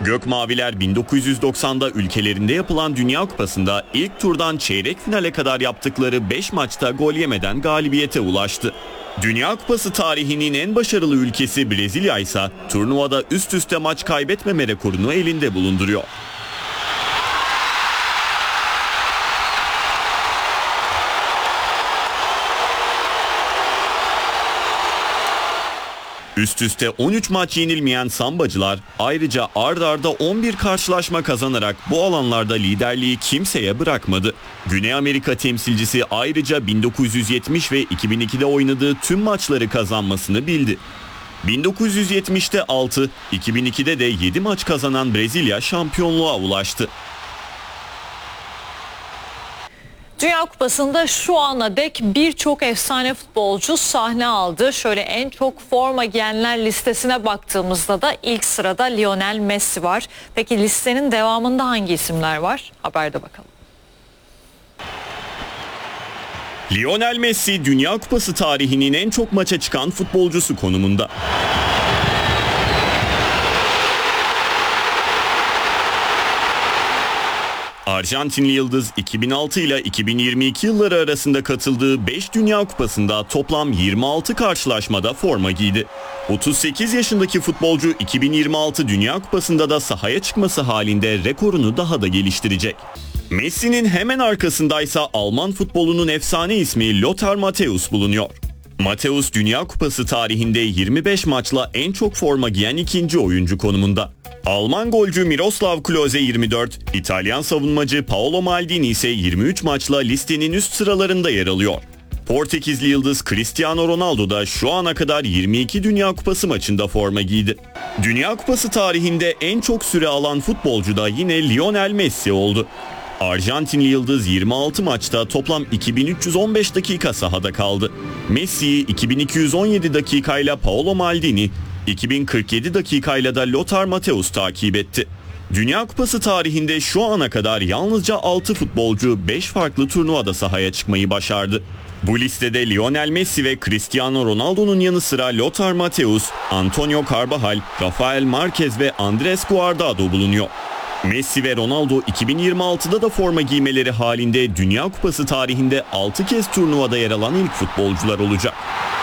Gökmaviler 1990'da ülkelerinde yapılan Dünya Kupası'nda ilk turdan çeyrek finale kadar yaptıkları 5 maçta gol yemeden galibiyete ulaştı. Dünya Kupası tarihinin en başarılı ülkesi Brezilya ise turnuvada üst üste maç kaybetmeme rekorunu elinde bulunduruyor. Üst üste 13 maç yenilmeyen Sambacılar ayrıca ard arda 11 karşılaşma kazanarak bu alanlarda liderliği kimseye bırakmadı. Güney Amerika temsilcisi ayrıca 1970 ve 2002'de oynadığı tüm maçları kazanmasını bildi. 1970'te 6, 2002'de de 7 maç kazanan Brezilya şampiyonluğa ulaştı. Dünya Kupası'nda şu ana dek birçok efsane futbolcu sahne aldı. Şöyle en çok forma giyenler listesine baktığımızda da ilk sırada Lionel Messi var. Peki listenin devamında hangi isimler var? Haberde bakalım. Lionel Messi Dünya Kupası tarihinin en çok maça çıkan futbolcusu konumunda. Arjantinli yıldız 2006 ile 2022 yılları arasında katıldığı 5 Dünya Kupası'nda toplam 26 karşılaşmada forma giydi. 38 yaşındaki futbolcu 2026 Dünya Kupası'nda da sahaya çıkması halinde rekorunu daha da geliştirecek. Messi'nin hemen arkasındaysa Alman futbolunun efsane ismi Lothar Matthäus bulunuyor. Matthäus Dünya Kupası tarihinde 25 maçla en çok forma giyen ikinci oyuncu konumunda. Alman golcü Miroslav Klose 24, İtalyan savunmacı Paolo Maldini ise 23 maçla listenin üst sıralarında yer alıyor. Portekizli yıldız Cristiano Ronaldo da şu ana kadar 22 Dünya Kupası maçında forma giydi. Dünya Kupası tarihinde en çok süre alan futbolcu da yine Lionel Messi oldu. Arjantinli yıldız 26 maçta toplam 2315 dakika sahada kaldı. Messi'yi 2217 dakikayla Paolo Maldini, 2047 dakikayla da Lothar Matthäus takip etti. Dünya Kupası tarihinde şu ana kadar yalnızca 6 futbolcu 5 farklı turnuvada sahaya çıkmayı başardı. Bu listede Lionel Messi ve Cristiano Ronaldo'nun yanı sıra Lothar Matthäus, Antonio Carvajal, Rafael Márquez ve Andrés Guardado bulunuyor. Messi ve Ronaldo 2026'da da forma giymeleri halinde Dünya Kupası tarihinde 6 kez turnuvada yer alan ilk futbolcular olacak.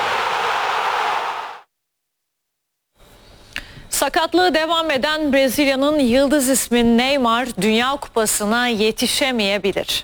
Sakatlığı devam eden Brezilya'nın yıldız ismi Neymar Dünya Kupası'na yetişemeyebilir.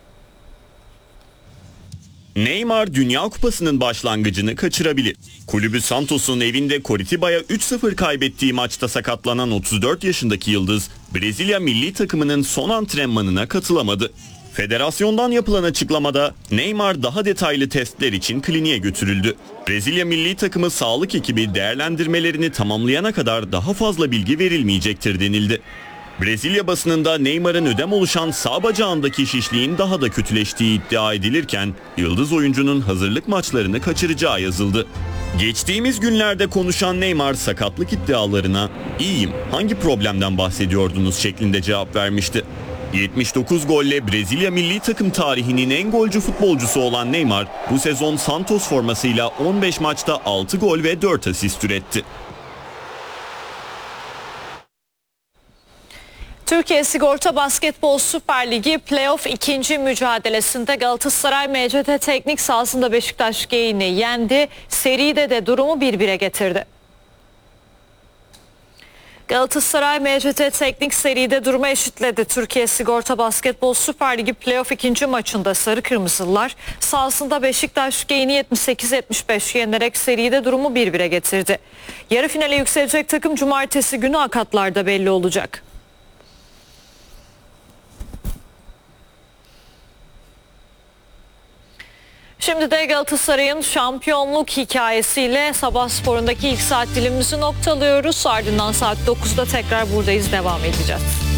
Neymar Dünya Kupası'nın başlangıcını kaçırabilir. Kulübü Santos'un evinde Coritiba'a 3-0 kaybettiği maçta sakatlanan 34 yaşındaki yıldız Brezilya milli takımının son antrenmanına katılamadı. Federasyondan yapılan açıklamada Neymar daha detaylı testler için kliniğe götürüldü. Brezilya milli takımı sağlık ekibi değerlendirmelerini tamamlayana kadar daha fazla bilgi verilmeyecektir denildi. Brezilya basınında Neymar'ın ödem oluşan sağ bacağındaki şişliğin daha da kötüleştiği iddia edilirken yıldız oyuncunun hazırlık maçlarını kaçıracağı yazıldı. Geçtiğimiz günlerde konuşan Neymar sakatlık iddialarına "İyiyim, hangi problemden bahsediyordunuz?" şeklinde cevap vermişti. 79 golle Brezilya milli takım tarihinin en golcü futbolcusu olan Neymar bu sezon Santos formasıyla 15 maçta 6 gol ve 4 asist üretti. Türkiye Sigorta Basketbol Süper Ligi Playoff 2. mücadelesinde Galatasaray MCT Teknik sahasında Beşiktaş Geyin'i yendi. Seride de durumu 1-1'e getirdi. Galatasaray MCT Teknik seride durumu eşitledi. Türkiye Sigorta Basketbol Süper Ligi Playoff 2. maçında Sarı Kırmızılılar sahasında Beşiktaş Geyin'i 78-75 yenerek seride durumu 1-1'e getirdi. Yarı finale yükselecek takım cumartesi günü Akatlar'da belli olacak. Şimdi de Galatasaray'ın şampiyonluk hikayesiyle Sabah Spor'undaki ilk saat dilimimizi noktalıyoruz. Ardından saat 9'da tekrar buradayız, devam edeceğiz.